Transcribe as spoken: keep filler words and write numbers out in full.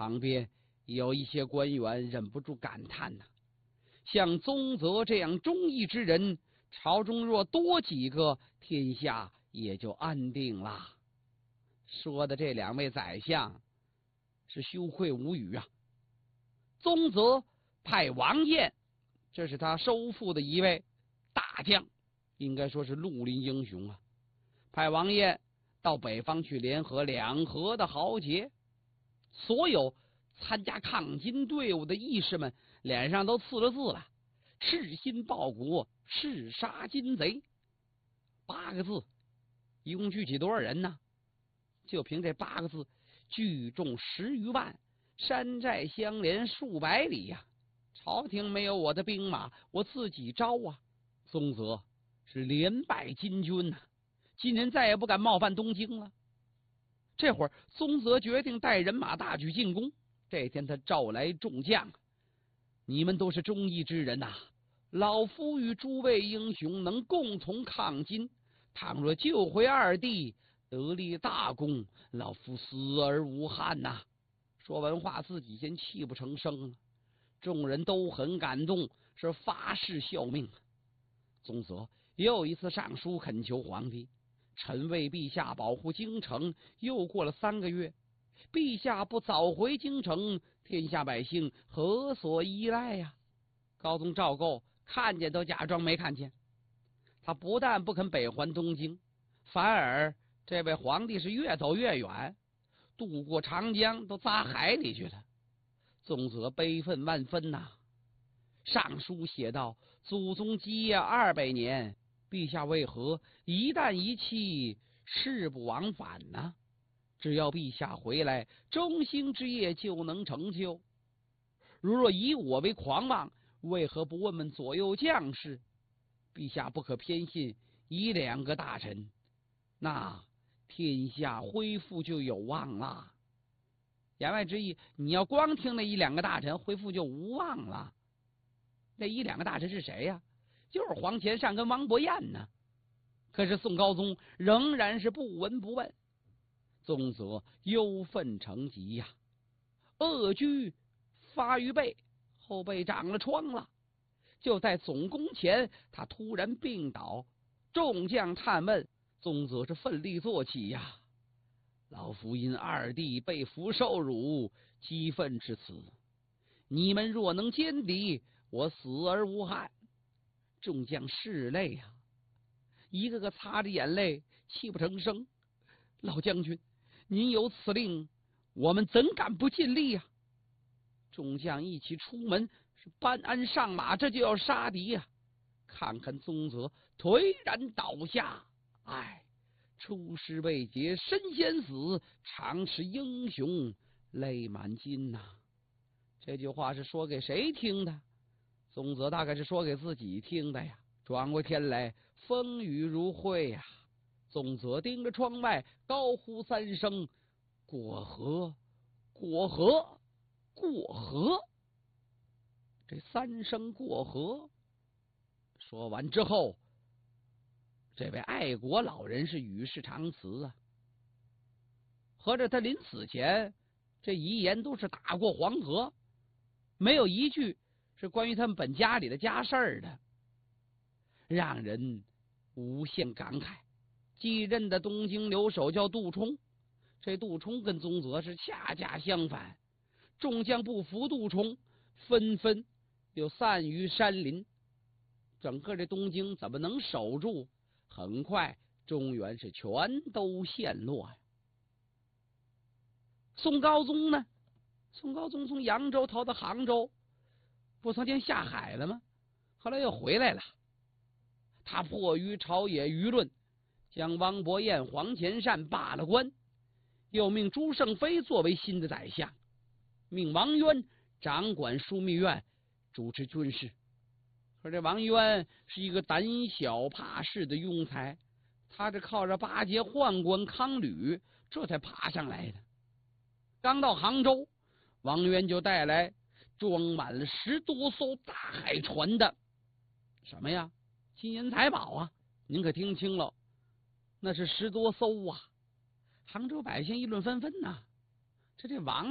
旁边有一些官员忍不住感叹呐、啊，像宗泽这样忠义之人，朝中若多几个，天下也就安定了。说的这两位宰相是羞愧无语啊。宗泽派王彦，这是他收复的一位大将，应该说是绿林英雄啊。派王彦到北方去联合两河的豪杰，所有参加抗金队伍的义士们脸上都刺了字了，赤心报国，誓杀金贼。八个字，一共聚集多少人呢？就凭这八个字，聚众十余万，山寨相连数百里呀、啊！朝廷没有我的兵马，我自己招啊！宗泽是连败金军呐、啊，金人再也不敢冒犯东京了。这会儿，宗泽决定带人马大举进攻。这天，他召来众将：“你们都是忠义之人呐、啊，老夫与诸位英雄能共同抗金，倘若救回二弟，得立大功，老夫死而无憾呐、啊！”说完话，自己先泣不成声了。众人都很感动，是发誓效命。宗泽又一次上书恳求皇帝：“臣为陛下保护京城，又过了三个月，陛下不早回京城，天下百姓何所依赖呀？”高宗赵构看见都假装没看见，他不但不肯北还东京，反而这位皇帝是越走越远，渡过长江都砸海里去了。宗泽悲愤万分呐、啊，上书写道：“祖宗基业二百年，陛下为何一旦一气，誓不往返呢？只要陛下回来，中兴之业就能成就。如若以我为狂妄，为何不问问左右将士？陛下不可偏信一两个大臣，那天下恢复就有望了。”言外之意，你要光听那一两个大臣，恢复就无望了。那一两个大臣是谁呀、啊？就是黄潜善跟王伯彦呢。可是宋高宗仍然是不闻不问。宗泽忧愤成疾呀、啊，恶疽发于背，后背长了疮了。就在总攻前，他突然病倒，众将探问，宗泽是奋力坐起呀、啊。老夫因二弟被俘受辱，激愤至此。你们若能歼敌，我死而无憾。众将拭泪啊，一个个擦着眼泪，泣不成声。老将军，您有此令，我们怎敢不尽力啊？众将一起出门，是搬鞍上马，这就要杀敌啊！看看宗泽颓然倒下，唉。出师未捷身先死，常使英雄泪满襟呐、啊。这句话是说给谁听的？宗泽大概是说给自己听的呀。转过天来，风雨如晦呀。宗泽盯着窗外，高呼三声：“过河，过河，过河！”这三声过河说完之后，这位爱国老人是与世长辞啊。合着他临死前这遗言都是打过黄河，没有一句是关于他们本家里的家事儿的，让人无限感慨。继任的东京留守叫杜充，这杜充跟宗泽是恰恰相反，众将不服杜充，纷纷又散于山林。整个这东京怎么能守住？很快中原是全都陷落呀。宋高宗呢？宋高宗从扬州逃到杭州，不曾经下海了吗？后来又回来了。他迫于朝野舆论，将王伯彦、黄潜善罢了官，又命朱胜非作为新的宰相，命王渊掌管枢密院，主持军事。可这王渊是一个胆小怕事的庸才，他是靠着巴结宦官康吕，这才爬上来的。刚到杭州，王渊就带来装满了十多艘大海船的什么呀？金银财宝啊！您可听清了，那是十多艘啊！杭州百姓议论纷纷呐、啊，这这王